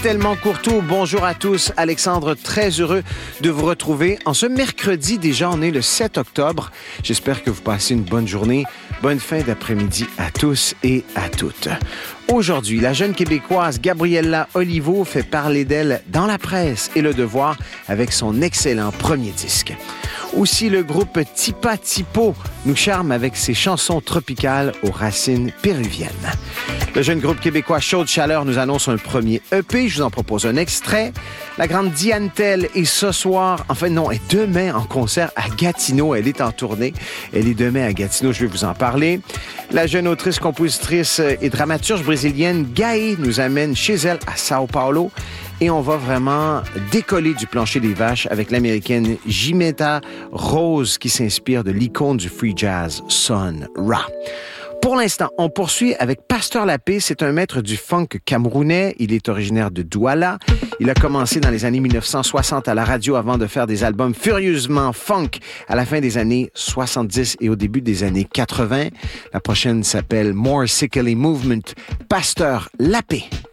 Estelle Courtois, bonjour à tous. Alexandre, très heureux de vous retrouver. En ce mercredi, déjà, on est le 7 octobre. J'espère que vous passez une bonne journée. Bonne fin d'après-midi à tous et à toutes. Aujourd'hui, la jeune Québécoise Gabriella Olivo fait parler d'elle dans la presse et Le Devoir avec son excellent premier disque. Aussi, le groupe Tipa Tipo nous charme avec ses chansons tropicales aux racines péruviennes. Le jeune groupe québécois Chaude Chaleur nous annonce un premier EP. Je vous en propose un extrait. La grande Diane Tell est ce soir, est demain en concert à Gatineau. Elle est en tournée. Elle est demain à Gatineau. Je vais vous en parler. La jeune autrice, compositrice et dramaturge brésilienne Gaye nous amène chez elle à Sao Paulo. Et on va vraiment décoller du plancher des vaches avec l'américaine Jimetta Rose qui s'inspire de l'icône du free jazz Sun Ra. Pour l'instant, on poursuit avec Pasteur Lappé. C'est un maître du funk camerounais. Il est originaire de Douala. Il a commencé dans les années 1960 à la radio avant de faire des albums furieusement funk à la fin des années 70 et au début des années 80. La prochaine s'appelle More Sickly Movement. Pasteur Lappé.